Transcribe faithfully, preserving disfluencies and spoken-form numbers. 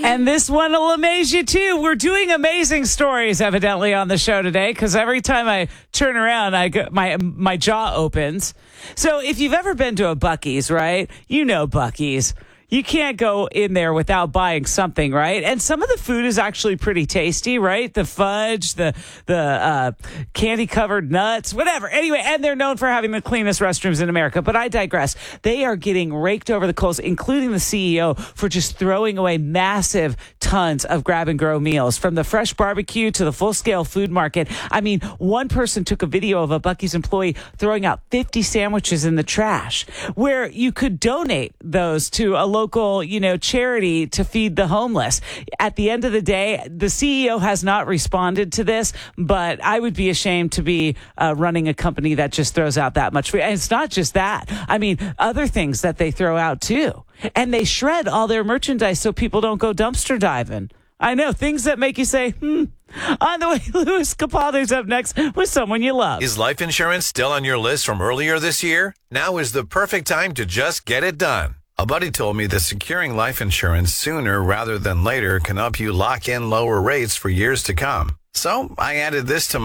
And this one will amaze you, too. We're doing amazing stories, evidently, on the show today, because every time I turn around, I go, my my jaw opens. So if you've ever been to a Buc-ee's, right, you know Buc-ee's. You can't go in there without buying something, right? And some of the food is actually pretty tasty, right? The fudge, the the uh, candy-covered nuts, whatever. Anyway, and they're known for having the cleanest restrooms in America. But I digress. They are getting raked over the coals, including the C E O, for just throwing away massive tons of grab-and-go meals, from the fresh barbecue to the full-scale food market. I mean, one person took a video of a Buc-ee's employee throwing out fifty sandwiches in the trash, where you could donate those to a local, you know, charity to feed the homeless. At the end of the day, the C E O has not responded to this, but I would be ashamed to be uh, running a company that just throws out that much food. And it's not just that. I mean, other things that they throw out too. And they shred all their merchandise so people don't go dumpster diving. I know, things that make you say, hmm. On the way, Louis Capaldi's up next with someone you love. Is life insurance still on your list from earlier this year? Now is the perfect time to just get it done. A buddy told me that securing life insurance sooner rather than later can help you lock in lower rates for years to come. So I added this to